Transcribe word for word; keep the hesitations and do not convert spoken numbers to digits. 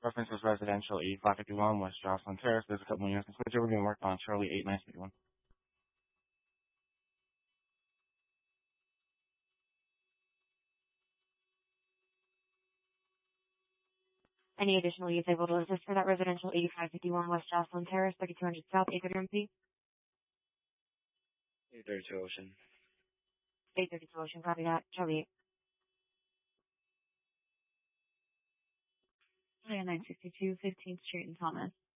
Reference is residential eighty-five fifty-one West Jocelyn Terrace. There's a couple units in Switcher. We're being worked on Charlie eight nine fifty-one. Any additional use able to assist for that residential eighty-five fifty-one West Jocelyn Terrace, thirty-two hundred South, eight thirty M P? eight thirty-two Ocean. eight thirty-two Ocean, copy that. Charlie eight. nine sixty-two fifteenth Street in Thomas.